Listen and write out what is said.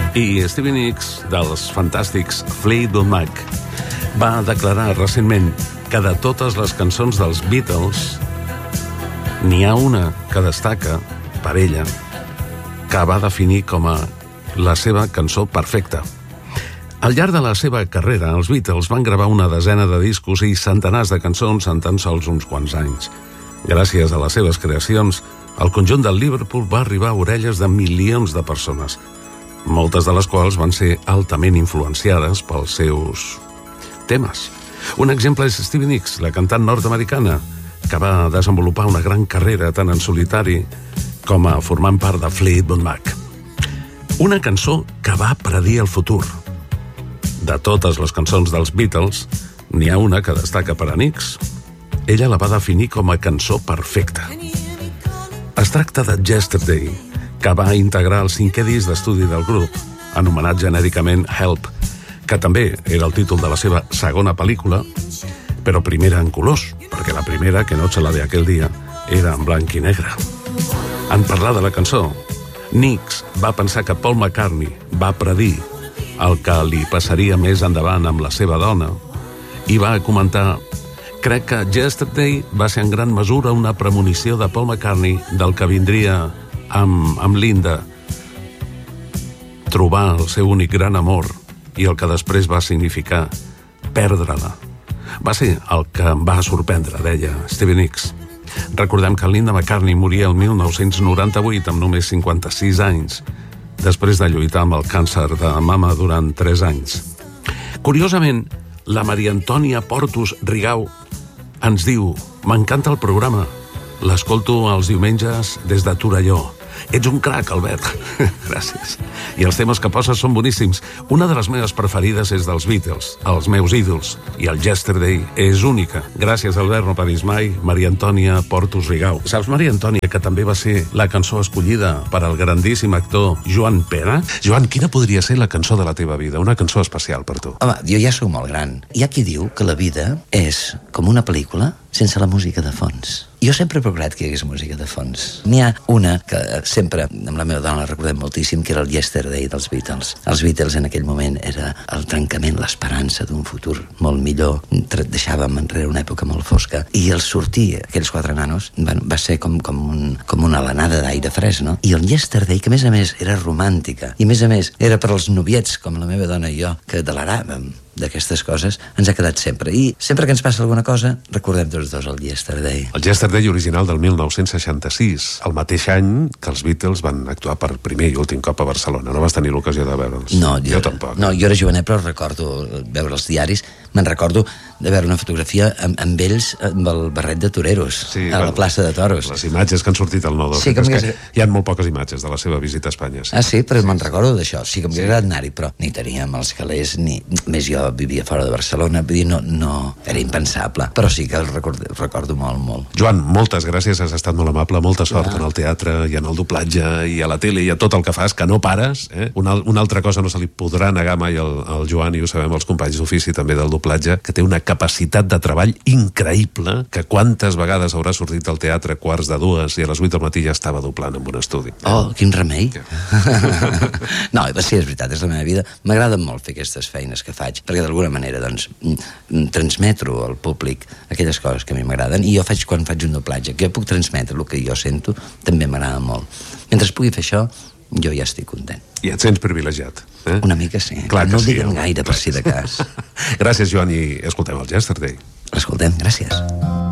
I Stevie Nicks, dels fantàstics Fleetwood Mac, va declarar recentment que de totes les cançons dels Beatles n'hi ha una que destaca per ella, que va definir com a la seva cançó perfecta. Al llarg de la seva carrera, els Beatles van gravar una desena de discos i centenars de cançons en tan sols uns quants anys. Gràcies a les seves creacions, el conjunt del Liverpool va arribar a orelles de milions de persones, moltes de les quals van ser altament influenciades pels seus temes. Un exemple és Stevie Nicks, la cantant nord-americana, que va desenvolupar una gran carrera tant en solitari com a formant part de Fleetwood Mac. Una cançó que va predir el futur. De totes les cançons dels Beatles, n'hi ha una que destaca per a Nicks. Ella la va definir com a cançó perfecta. Es tracta de Yesterday, que va integrar el 5è disc d'estudi del grup, anomenat genèricament Help, que també era el títol de la seva segona pel·lícula, però primera en colors, perquè la primera, Que noche la de aquel día, era en blanc i negre. En parlar de la cançó, Nicks va pensar que Paul McCartney va predir el que li passaria més endavant amb la seva dona i va comentar: crec que Yesterday va ser en gran mesura una premonició de Paul McCartney del que vindria amb Linda, trobar el seu únic gran amor i el que després va significar perdre-la. Va ser el que em va sorprendre, deia Stevie Nicks. Recordem que Linda McCartney moria el 1998 amb només 56 anys, després de lluitar amb el càncer de mama durant 3 anys. Curiosament, la Maria Antònia Portus Rigau ens diu: m'encanta el programa, l'escolto els diumenges des de Torelló. Ets un crac, Albert. Gràcies. I els temes que poses són boníssims. Una de les meves preferides és dels Beatles, els meus ídols, i el Yesterday és única. Gràcies, Albert, no paris mai. Maria Antònia Portus Rigau. Saps, Maria Antònia, que també va ser la cançó escollida per al grandíssim actor Joan Pera? Joan, quina podria ser la cançó de la teva vida? Una cançó especial per tu. Home, jo ja sóc molt gran. Hi ha qui diu que la vida és com una pel·lícula sense la música de fons. Jo sempre he procurat que hi hagués música de fons. N'hi ha una que sempre, amb la meva dona la recordem moltíssim, que era el Yesterday dels Beatles. Els Beatles en aquell moment era el trencament, l'esperança d'un futur molt millor. Deixàvem enrere una època molt fosca. I el sortir, aquells 4 nanos, va ser com una alenada d'aire fresc, no? I el Yesterday, que a més era romàntica, i a més era per als noviets, com la meva dona i jo, que deleràvem d'aquestes coses, ens ha quedat sempre. I sempre que ens passa alguna cosa, recordem tots dos el Yesterday. El Yesterday original del 1966, el mateix any que els Beatles van actuar per primer i últim cop a Barcelona. No vas tenir l'ocasió de veure'ls? No, jo tampoc. No, jo era jovenet, però recordo veure els diaris. Me'n recordo de veure una fotografia amb ells amb el barret de toreros, a la plaça de Toros. Les imatges que han sortit al Nou sí, que hi ha molt poques imatges de la seva visita a Espanya. Sí. Ah, sí? Però me'n recordo d'això. Sí que m'hauria agradat anar-hi, però ni teníem els calés, ni... Més jo vivia fora de Barcelona, vull dir, no, era impensable. Però sí que el recordo molt. Joan, moltes gràcies, has estat molt amable, molta sort en el teatre i en el doblatge i a la tele i a tot el que fas, que no pares, eh? Una altra cosa no se li podrà negar mai al Joan, i ho sabem els companys d'ofici també del doblatge, que té una capacitat de treball increïble, que quantes vegades haurà sortit del teatre a 1:45 i a les 8 del matí ja estava doblant en un estudi. Oh, quin remei! No, sí, és veritat, és la meva vida. M'agrada molt fer aquestes feines que faig, perquè d'alguna manera, doncs, transmeto al públic aquelles coses que a mi m'agraden, i jo faig quan faig un doblatge, que jo puc transmetre el que jo sento, també m'agrada molt. Mentre pugui fer això, jo ja estic content. I et sents privilegiat, eh? Una mica sí. Clar que no ho sí, diguem gaire, per si de cas. Gràcies, Joan, i escoltem el Yesterday. L'escoltem, gràcies.